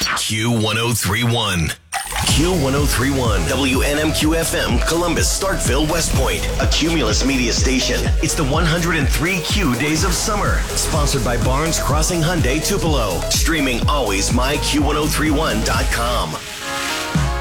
Q1031. Q1031, WNMQ FM, Columbus, Starkville, West Point, a Cumulus media station. It's the 103 Q Days of Summer, sponsored by Barnes Crossing Hyundai Tupelo. Streaming always myQ1031.com.